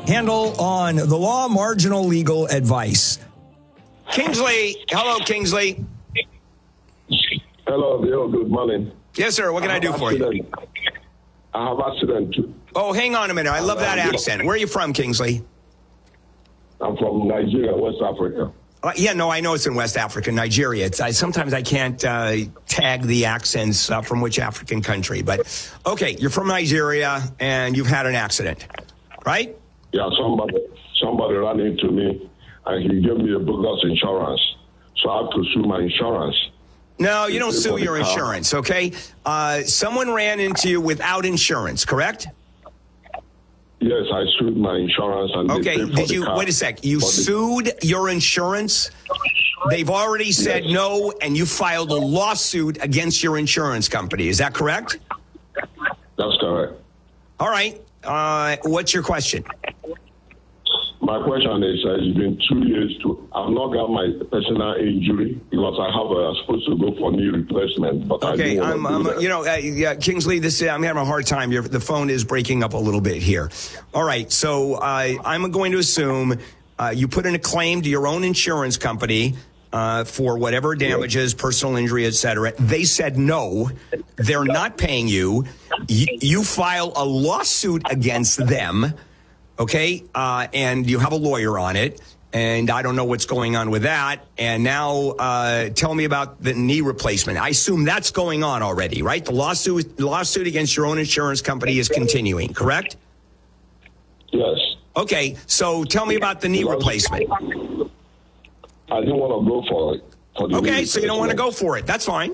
handle on the law, marginal legal advice. Kingsley. Hello, Kingsley. Hello, Bill. Good morning. Yes, sir. What can I do for you? I have accident too. Oh, hang on a minute. I love that accent. Where are you from, Kingsley? I'm from Nigeria, West Africa. Yeah, no, I know it's in West Africa, Nigeria. Sometimes I can't tag the accents from which African country. But, okay, you're from Nigeria, and you've had an accident, right? Yeah, somebody ran into me, and he gave me a bogus insurance. So I have to sue my insurance. No, you don't sue your insurance, okay? Someone ran into you without insurance, correct? Yes, I sued my insurance. And okay, did you, wait a sec, you sued your insurance? They've already said no, and you filed a lawsuit against your insurance company. Is that correct? That's correct. All right. What's your question? My question is, it's been 2 years I've not got my personal injury because I'm supposed to go for knee replacement. But okay, Kingsley, I'm having a hard time. The phone is breaking up a little bit here. All right, so I'm going to assume you put in a claim to your own insurance company for whatever damages, personal injury, etc. They said no, they're not paying you. You file a lawsuit against them. Okay, and you have a lawyer on it, and I don't know what's going on with that. And now tell me about the knee replacement. I assume that's going on already, right? The lawsuit against your own insurance company is continuing, correct? Yes. Okay, so tell me about the knee replacement. I didn't want to go for it. Okay, so you don't want to go for it. That's fine.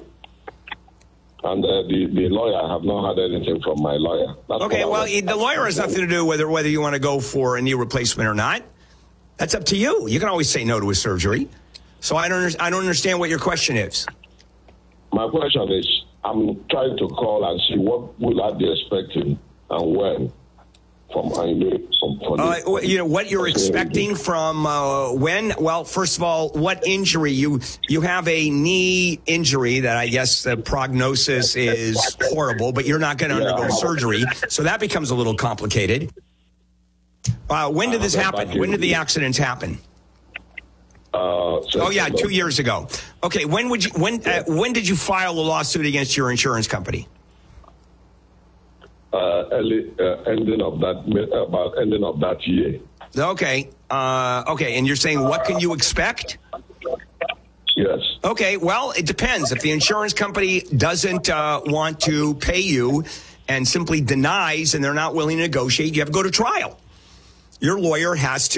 And the lawyer, I have not had anything from my lawyer. Okay, well, the lawyer has nothing to do with whether you want to go for a knee replacement or not. That's up to you. You can always say no to a surgery. So I don't understand what your question is. My question is, I'm trying to call and see what will I be expecting and when from what you're expecting from when? Well, first of all, what injury? You have a knee injury that I guess the prognosis is horrible, but you're not going to undergo surgery, so that becomes a little complicated. When did this happen? When did the accidents happen? 2 years ago. Okay, when did you file a lawsuit against your insurance company? Ending of that year. Okay. Okay, and you're saying what can you expect? Yes. Okay, well, it depends. If the insurance company doesn't want to pay you and simply denies and they're not willing to negotiate, you have to go to trial. Your lawyer has to